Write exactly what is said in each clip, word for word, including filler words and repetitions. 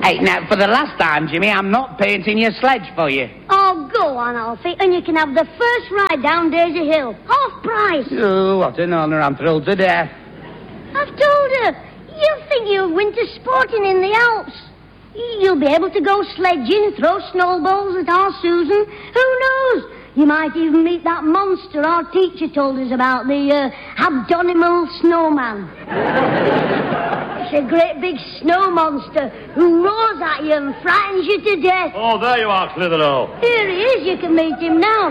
Hey, now, for the last time, Jimmy, I'm not painting your sledge for you. Oh, go on, Alfie, and you can have the first ride down Daisy Hill. Half price. Oh, what an honour. I'm thrilled to death. I've told her. You think you're winter sporting in the Alps. You'll be able to go sledging, throw snowballs at our Susan. Who knows? You might even meet that monster our teacher told us about, the uh, abdominal snowman. It's a great big snow monster who roars at you and frightens you to death. Oh, there you are, Clitheroe. Here he is. You can meet him now.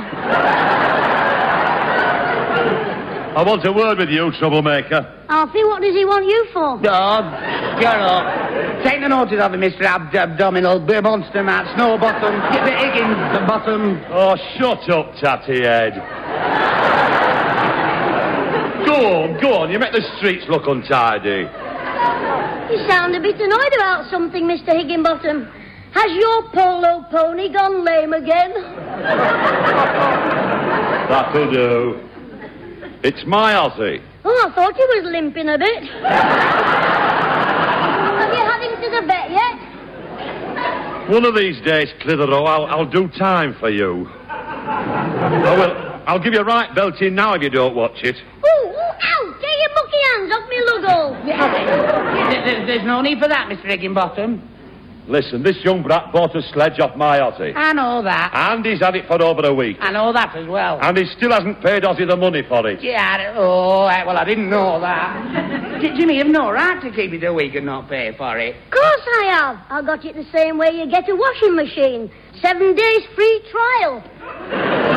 I want a word with you, troublemaker. Alfie, what does he want you for? Oh, get up. Take the notice of it, Mister Ab- Abdominal Monster Matt Snowbottom. Get the Higgins bottom. Oh, shut up, tatty head. Go on, go on. You make the streets look untidy. You sound a bit annoyed about something, Mister Higginbottom. Has your polo pony gone lame again? That'll do. It's my Aussie. Oh, I thought he was limping a bit. Have you had him to the vet yet? One of these days, Clitheroe, I'll, I'll do time for you. I will. I'll give you a right belting now if you don't watch it. Ooh, ooh, ow! Get your mucky hands off me lugo. There's, there's no need for that, Mister Higginbottom. Listen, this young brat bought a sledge off my Aussie. I know that. And he's had it for over a week. I know that as well. And he still hasn't paid Aussie the money for it. Yeah, oh, well, I didn't know that. J- Jimmy, you've no right to keep it a week and not pay for it. Of course I have. I got it the same way you get a washing machine. Seven days free trial.